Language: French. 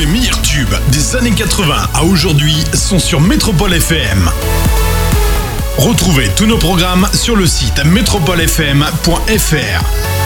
les meilleurs tubes des années 80 à aujourd'hui sont sur Métropole FM. Retrouvez tous nos programmes sur le site metropolefm.fr.